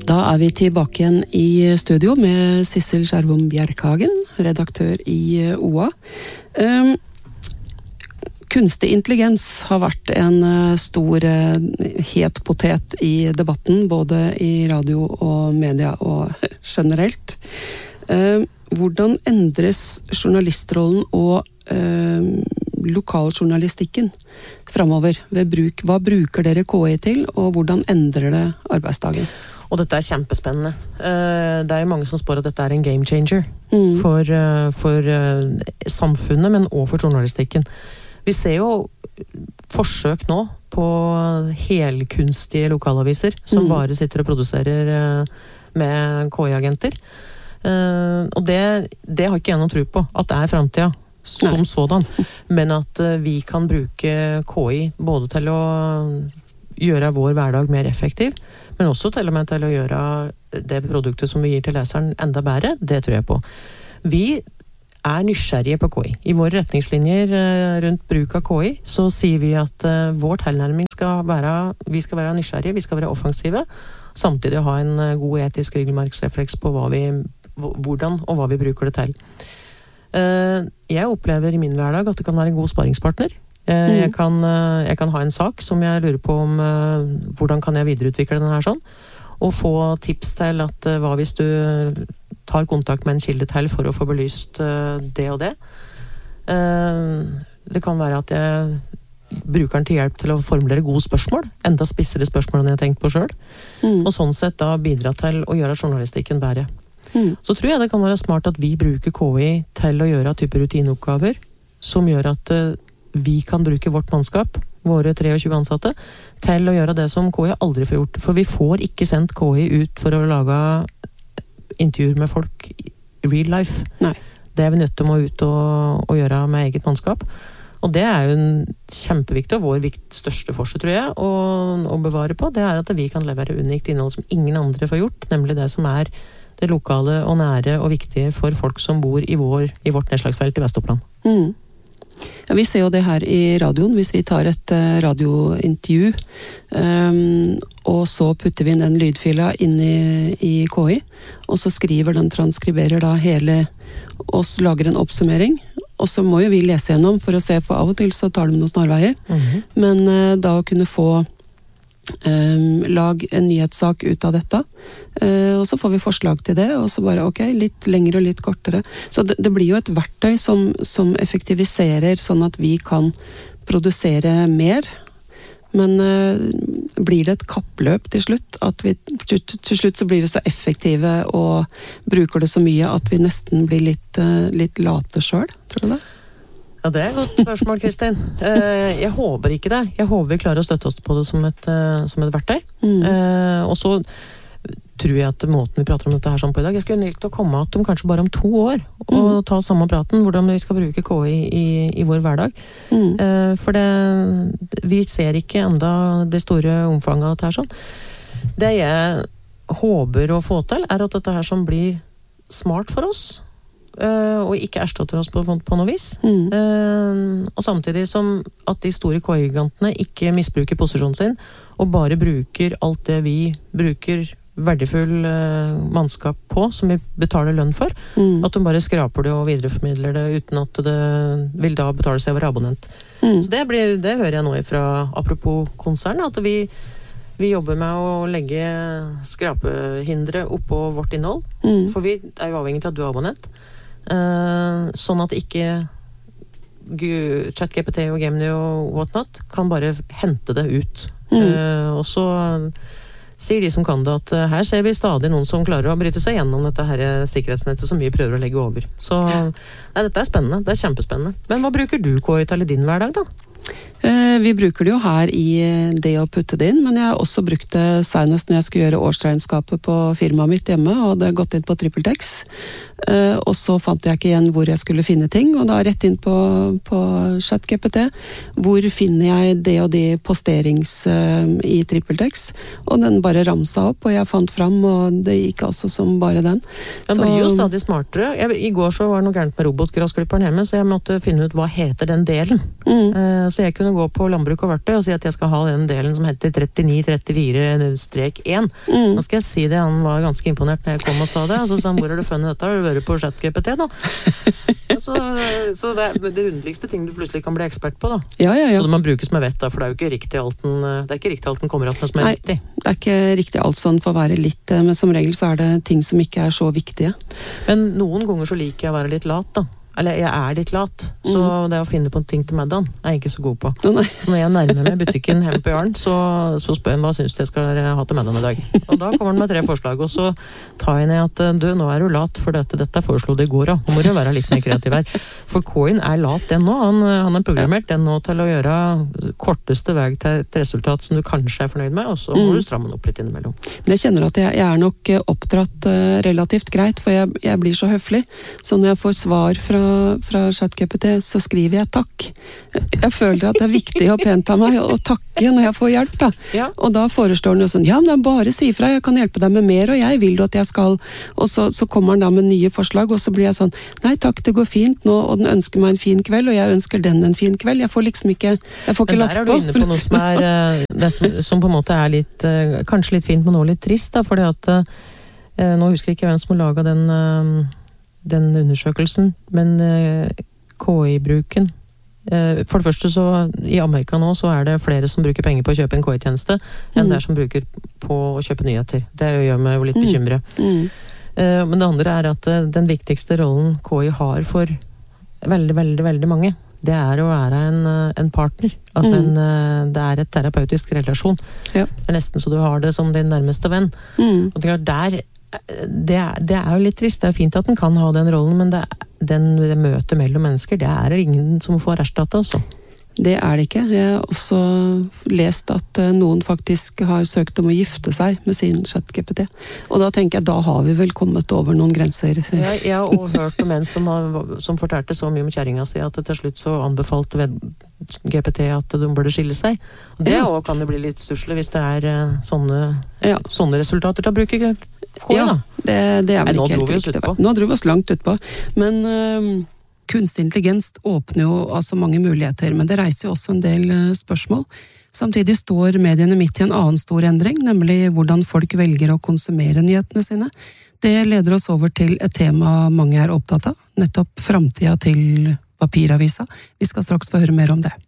Da vi tilbake igjen i studio med Sissel Skjervom Bjerkhagen, redaktør i OA. Kunstig intelligens har vært en stor het potet i debatten, både i radio og media og generelt. Hvordan endres journalistrollen og lokaljournalistikken fremover ved bruk? Hva bruker dere KI til, og hvordan endrer det arbeidsdagen? Og dette kjempespennende. Det jo mange som spår at dette en game changer for samfunnet, men også for journalistikken. Vi ser jo forsøk nå på helkunstige lokalaviser som bare sitter og produserer med KI-agenter. Og det har ikke jeg noen tro på, at det fremtiden som sådan, men at vi kan bruke KI både til å gjøre vår hverdag mer effektiv, men også til og med til å gjøre det produktet som vi gir til leseren enda bedre. Det tror jeg på. Vi nysgjerrige på KI. I våre retningslinjer rundt bruk av KI så sier vi at vår tilnærming vi skal være nysgjerrige, vi skal være offensive, samtidig ha en god etisk regelmarksrefleks på hvordan og hva vi bruker det til. Jeg opplever i min hverdag at det kan være en god sparingspartner. Jeg kan ha en sak som jeg lurer på om hvordan kan jeg videreutvikle den her sånn, og få tips til at hva hvis du tar kontakt med en kilde til for å få belyst det og det. Det kan være at jeg bruker den til hjelp til å formulere gode spørsmål, enda spissere spørsmål enn jeg har tenkt på selv, og sånn sett da bidra til å gjøre journalistikken bedre. Så tror jeg det kan være smart at vi bruker KI til å gjøre type rutineoppgaver som gjør at vi kan bruke vårt mannskap, våre 23 ansatte, til å gjøre det som KI aldri får gjort. For vi får ikke sendt KI ut for å lage intervjuer med folk i real life. Nei. Det vi nødt til å ut og gjøre med eget mannskap. Og det jo en kjempeviktig og vår største forse, tror jeg, å bevare på. Det at vi kan levere unikt innhold som ingen andre får gjort, nemlig det som det lokale og nære og viktige for folk som bor i vårt nedslagsfelt i Vest-Oppland. Ja, vi ser jo det her i radioen, hvis vi tar et radiointervju, og så putter vi inn den lydfila inn i KI, og så transkriberer da hele, og lager en oppsummering, og så må jo vi lese gjennom for å se, for av og til så tar de noen snarveier, men da å kunne få lag en nyhetssak ut av dette, og så får vi forslag til det, og så bare litt lengre og litt kortere. Så det blir jo et verktøy som effektiviserer sånn at vi kan produsere mer, men blir det et kappløp til slutt, at til slutt så blir vi så effektive og bruker det så mye at vi nesten blir litt late selv, tror du det? Ja, det et godt spørsmål, Kristin. Jeg håper ikke det. Jeg håper vi klarer å støtte oss på det som et verktøy. Og så tror jeg at måten vi prater om dette her sånn på i dag, jeg skulle likt å komme at kanskje bare om 2 år og ta samme praten, hvordan vi skal bruke KI i vår hverdag. For vi ser ikke enda det store omfanget av dette her sånn. Det jeg håper å få til at dette her som blir smart for oss, og ikke erstatter oss på noe vis. Og samtidig som at de store KI-gigantene ikke misbruker posisjonen sin, og bare bruker alt det vi bruker verdifull mannskap på, som vi betaler lønn for, at de bare skraper det og videreformidler det uten at det vil da betale seg å være abonnent. Så det hører jeg nå fra, apropos konsern, at vi jobber med å legge skrapehindre oppå vårt innhold, for vi jo avhengig av at du abonnent, sånn at ikke ChatGPT og Gemini og whatnot kan bare hente det ut. Og så sier de som kan det at her ser vi stadig noen som klarer å bryte seg gjennom dette her sikkerhetsnettet som vi prøver å legge over. Så dette spennende, det kjempespennende. Men hva bruker du KI til i din hverdag da? Vi bruker det jo her i det å putte det inn, men jeg har også brukt det senest når jeg skulle gjøre årsregnskapet på firmaet mitt hjemme, og det har gått inn på TrippelTex. Og så fant jeg ikke igjen hvor jeg skulle finne ting, og da rett inn på ChatGPT. Hvor finner jeg det og de posterings i TrippelTex? Og den bare ramsa opp, og jeg fant fram, og det gikk altså som bare den. Den blir jo stadig smartere. I går så var det noe gærent med robotgrasklipperen hjemme, så jeg måtte finne ut hva heter den delen. Så jeg kunne kunne gå på landbruk og verktøy og si at jeg skal ha den delen som heter 3934-1. Nå skal jeg si det, han var ganske imponert når jeg kom og sa det. Og så sa han, hvor har du funnet dette? Har du vært på ChatGPT nå? Så det er det underligste ting du plutselig kan bli ekspert på, da. Ja. Så det må brukes med vett, da, for det er jo ikke riktig alt den kommer opp med som er riktig. Nei, det er ikke riktig alt sånn for å være litt, men som regel så er det ting som ikke er så viktige. Men noen ganger så liker jeg å være litt lat, da. Eller jeg er litt lat, så det å finne på ting til middagen er jeg ikke så god på. Så når jeg nærmer meg butikken hjemme på Jarn, så spør jeg hva synes du jeg skal ha til middagen i dag. Og da kommer han med 3 forslag, og så tar jeg ned at nå er du lat, for dette foreslo det i går, da. Nå må du være litt mer kreativ her. For Coin er lat den nå, han har programmert den nå til å gjøre korteste vei til et resultat som du kanskje er fornøyd med, og så må du stramme den opp litt innimellom. Men jeg kjenner at jeg er nok oppdratt relativt greit, for jeg blir så høflig, så når jeg får svar fra ChatGPT, så skriver jeg takk. Jeg føler at det er viktig og pent av meg å takke når jeg får hjelp, da. Ja. Og da forestår den jo sånn, ja, men bare si fra, jeg kan hjelpe deg med mer, og jeg vil du at jeg skal, og så kommer han da med nye forslag, og så blir jeg sånn, nei takk, det går fint nå, og den ønsker meg en fin kveld, og jeg ønsker den en fin kveld. Jeg får liksom ikke, jeg får ikke lagt på. Men der er du inne på noe som det som på en måte er litt, kanskje litt fint, men også litt trist, da, fordi at, nå husker jeg ikke hvem som har laget den undersøkelsen, men KI-bruken. For det første så, i Amerika nå, så er det flere som bruker penger på å kjøpe en KI-tjeneste, enn det som bruker på å kjøpe nyheter. Det gjør meg jo litt bekymret. Men det andre er at den viktigste rollen KI har for veldig, veldig, veldig mange, det er å være en partner. Altså det er et terapeutisk relasjon. Ja. Det er nesten så du har det som din nærmeste venn. Og det er klart, det er jo litt trist. Det er fint at den kan ha den rollen, men det møtet mellom mennesker, det er ingen som får erstattet også. Det er det ikke. Jeg har også lest at noen faktisk har søkt om å gifte seg med sin ChatGPT. Og da tenker jeg, da har vi vel kommet over noen grenser. Jeg har også hørt om en som fortalte så mye om kjæringa si at til slutt så anbefalte GPT at de burde skille seg. Og det også kan det bli litt stusselig hvis det er sånne resultater til å bruke KI, da. Det er vel ikke helt riktig. Nå dro vi oss langt utpå. Men kunstig intelligens åpner jo altså mange muligheter, men det reiser jo også en del spørsmål. Samtidig står mediene midt i en annen stor endring, nemlig hvordan folk velger å konsumere nyhetene sine. Det leder oss over til et tema mange er opptatt av, nettopp framtida til papiravisa. Vi skal straks få høre mer om det.